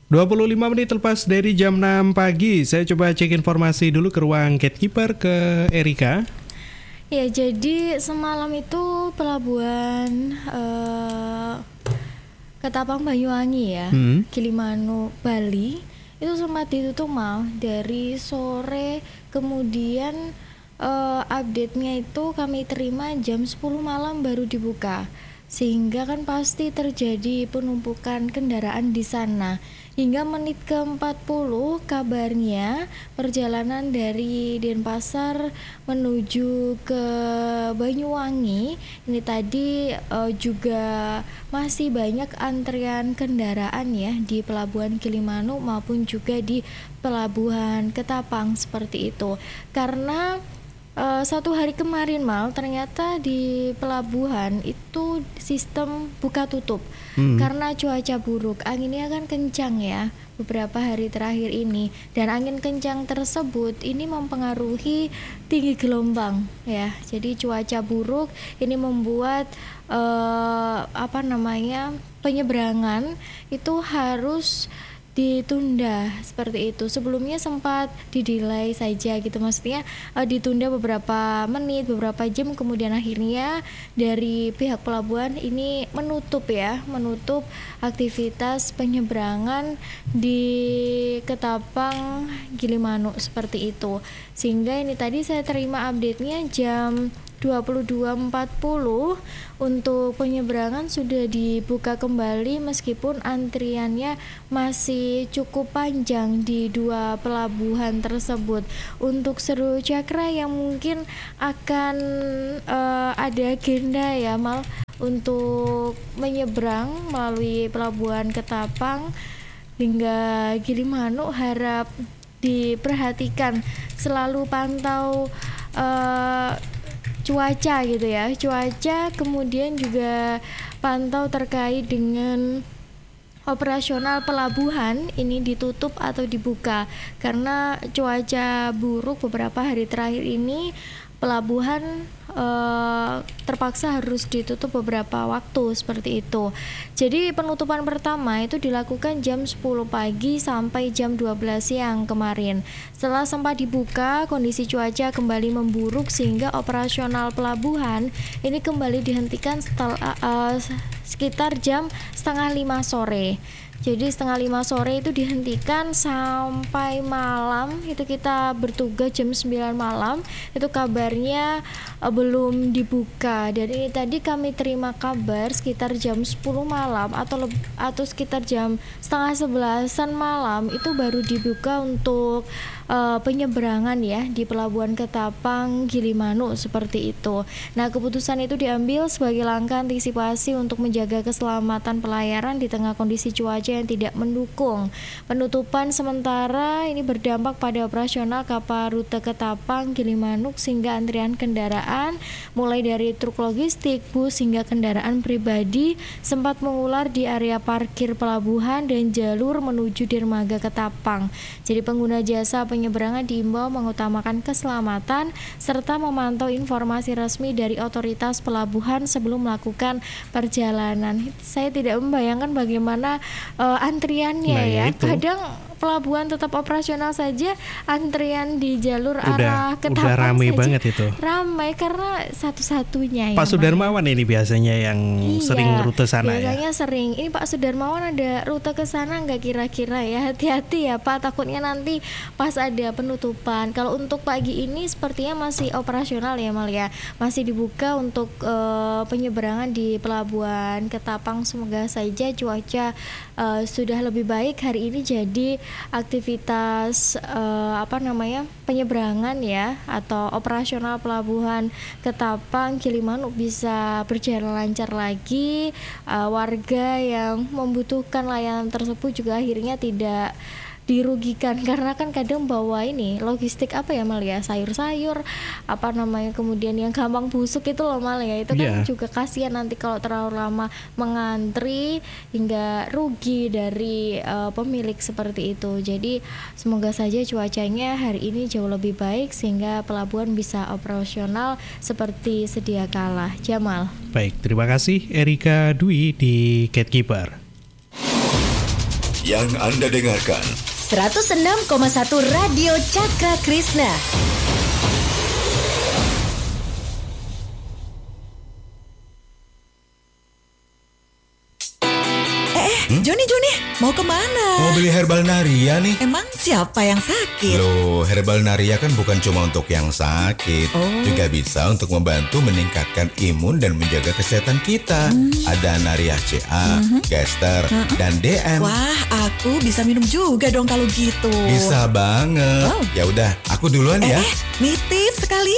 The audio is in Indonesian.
25 menit lepas dari jam 6 pagi, saya coba cek informasi dulu ke ruang gatekeeper ke Erika. Ya, jadi semalam itu pelabuhan Ketapang Banyuwangi ya, Gilimanuk, Bali itu sempat ditutup mal dari sore, kemudian update-nya itu kami terima jam 10 malam baru dibuka. Sehingga kan pasti terjadi penumpukan kendaraan di sana. Hingga menit ke-40 kabarnya perjalanan dari Denpasar menuju ke Banyuwangi ini tadi juga masih banyak antrian kendaraan ya di pelabuhan Gilimanuk maupun juga di pelabuhan Ketapang seperti itu. Karena satu hari kemarin ternyata di pelabuhan itu sistem buka tutup karena cuaca buruk, anginnya kan kencang ya beberapa hari terakhir ini, dan angin kencang tersebut ini mempengaruhi tinggi gelombang ya. Jadi cuaca buruk ini membuat penyeberangan itu harus ditunda seperti itu. Sebelumnya sempat didelay saja gitu, maksudnya ditunda beberapa menit, beberapa jam, kemudian akhirnya dari pihak pelabuhan ini menutup aktivitas penyeberangan di Ketapang Gilimanuk seperti itu. Sehingga ini tadi saya terima update-nya jam 22.40 untuk penyeberangan sudah dibuka kembali meskipun antriannya masih cukup panjang di dua pelabuhan tersebut. Untuk Seru Cakra yang mungkin akan ada agenda ya untuk menyeberang melalui pelabuhan Ketapang hingga Gilimanuk, harap diperhatikan, selalu pantau cuaca gitu ya, kemudian juga pantau terkait dengan operasional pelabuhan ini ditutup atau dibuka karena cuaca buruk beberapa hari terakhir ini. Pelabuhan terpaksa harus ditutup beberapa waktu seperti itu. Jadi penutupan pertama itu dilakukan jam 10 pagi sampai jam 12 siang kemarin. Setelah sempat dibuka, kondisi cuaca kembali memburuk sehingga operasional pelabuhan ini kembali dihentikan sekitar jam 4:30 sore. Jadi 4:30 sore itu dihentikan sampai malam, itu kita bertugas jam 9 malam, itu kabarnya belum dibuka. Dan ini tadi kami terima kabar sekitar jam 10 malam atau sekitar jam 10:30 malam itu baru dibuka untuk penyeberangan ya di pelabuhan Ketapang Gilimanuk seperti itu. Nah, keputusan itu diambil sebagai langkah antisipasi untuk menjaga keselamatan pelayaran di tengah kondisi cuaca yang tidak mendukung. Penutupan sementara ini berdampak pada operasional kapal rute Ketapang Gilimanuk sehingga antrian kendaraan mulai dari truk logistik, bus hingga kendaraan pribadi sempat mengular di area parkir pelabuhan dan jalur menuju dermaga Ketapang. Jadi pengguna jasa penyeberangan diimbau mengutamakan keselamatan serta memantau informasi resmi dari otoritas pelabuhan sebelum melakukan perjalanan. Saya tidak membayangkan bagaimana antriannya ya. Kadang pelabuhan tetap operasional saja, antrian di jalur arah Ketapang udah rame saja banget itu. Ramai karena satu-satunya Pak Sudarmawan ini biasanya yang sering rute sana ya. Biasanya sering. Ini Pak Sudarmawan ada rute ke sana nggak kira-kira ya? Hati-hati ya Pak, takutnya nanti pas ada penutupan. Kalau untuk pagi ini sepertinya masih operasional ya ya. Masih dibuka untuk penyeberangan di pelabuhan Ketapang. Semoga saja cuaca sudah lebih baik hari ini, jadi aktivitas penyeberangan ya atau operasional pelabuhan Ketapang Gilimanuk bisa berjalan lancar lagi. Warga yang membutuhkan layanan tersebut juga akhirnya tidak dirugikan karena kan kadang bawa ini logistik sayur-sayur kemudian yang gampang busuk itu loh itu kan juga kasihan nanti kalau terlalu lama mengantri hingga rugi dari pemilik seperti itu. Jadi semoga saja cuacanya hari ini jauh lebih baik sehingga pelabuhan bisa operasional seperti sedia kala. Jamal. Baik, terima kasih Erika Dwi di Gatekeeper. Yang Anda dengarkan 106,1 Radio Cakra Krishna. Joni, mau kemana? mau beli herbal Naria nih. Emang siapa yang sakit? Loh, herbal Naria kan bukan cuma untuk yang sakit, Oh. juga bisa untuk membantu meningkatkan imun dan menjaga kesehatan kita. Ada Naria CA, Gester, dan DM. Wah, aku bisa minum juga dong kalau gitu. Bisa banget. Oh. Ya udah, aku duluan ya. Nitip sekali